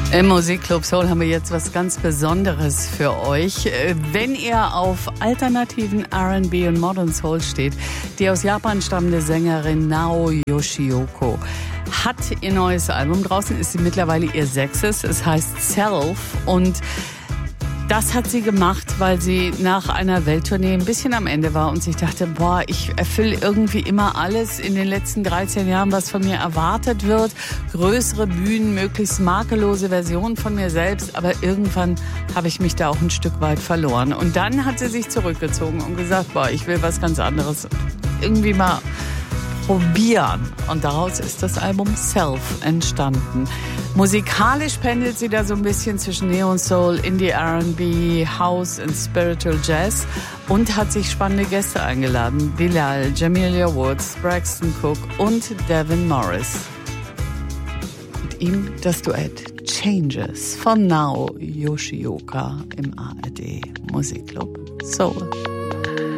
Im Musikclub Soul haben wir jetzt was ganz Besonderes für euch. Wenn ihr auf alternativen R&B und Modern Soul steht, die aus Japan stammende Sängerin Nao Yoshioka hat ihr neues Album draußen, ist sie mittlerweile ihr 6. Es heißt Self und das hat sie gemacht, weil sie nach einer Welttournee ein bisschen am Ende war und sich dachte, boah, ich erfülle irgendwie immer alles in den letzten 13 Jahren, was von mir erwartet wird. Größere Bühnen, möglichst makellose Versionen von mir selbst. Aber irgendwann habe ich mich da auch ein Stück weit verloren. Und dann hat sie sich zurückgezogen und gesagt, boah, ich will was ganz anderes. Irgendwie mal probieren. Und daraus ist das Album Self entstanden. Musikalisch pendelt sie da so ein bisschen zwischen Neo und Soul, Indie R&B, House und Spiritual Jazz und hat sich spannende Gäste eingeladen. Bilal, Jamelia Woods, Braxton Cook und Devin Morris. Mit ihm das Duett Changes von Nao Yoshioka im ARD Musikclub Soul.